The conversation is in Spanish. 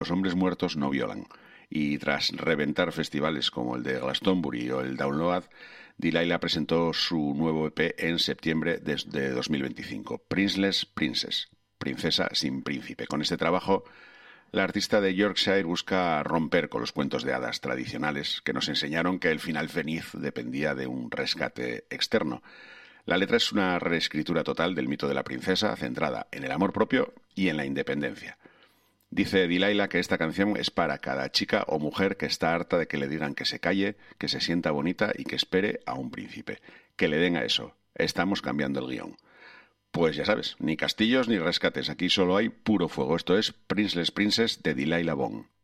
los hombres muertos no violan. Y tras reventar festivales como el de Glastonbury o el Download, Delilah presentó su nuevo EP en septiembre de 2025, Princeless Princess, Princesa sin príncipe. Con este trabajo, la artista de Yorkshire busca romper con los cuentos de hadas tradicionales que nos enseñaron que el final feliz dependía de un rescate externo. La letra es una reescritura total del mito de la princesa, centrada en el amor propio y en la independencia. Dice Delilah que esta canción es para cada chica o mujer que está harta de que le digan que se calle, que se sienta bonita y que espere a un príncipe. Que le den a eso. Estamos cambiando el guión. Pues ya sabes, ni castillos ni rescates. Aquí solo hay puro fuego. Esto es Princeless Princess de Delilah Bone.